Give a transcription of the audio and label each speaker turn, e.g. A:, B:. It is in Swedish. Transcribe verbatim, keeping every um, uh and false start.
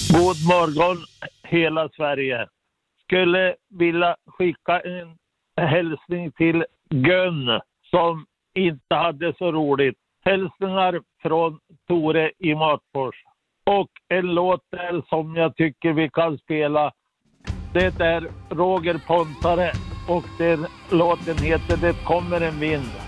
A: God morgon hela Sverige. Skulle vilja skicka en hälsning till Gun som inte hade så roligt. Hälsningar från Tore i Matfors. Och en låt där som jag tycker vi kan spela. Det är Roger Pontare och den låten heter Det kommer en vind.